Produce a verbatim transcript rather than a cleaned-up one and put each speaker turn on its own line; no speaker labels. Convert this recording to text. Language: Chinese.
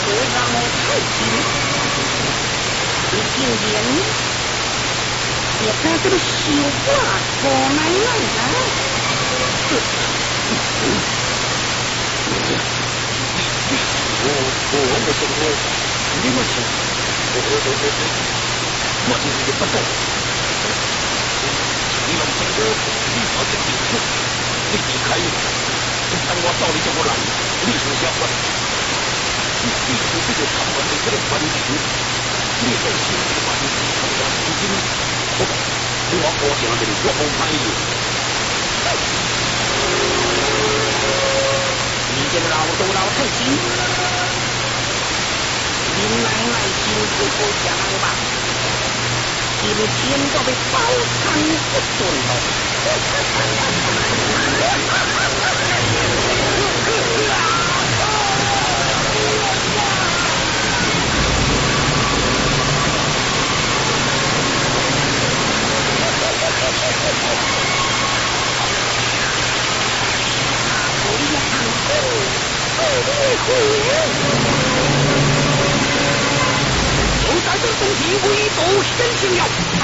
让我太平，你今天也在这个绣花做买卖呢？我我我不懂我，你们是？我我我我我就是不懂。你用这个你说的清楚，你离开我，等我找你这个人，你说相关。你你是这个长官的这个官职，你在心里话你是长官不经，我我我讲的我不满意。你这个老头老太君，你奶奶辛苦不讲吧？今天都被包餐不准了。就在这东西唯独先行了。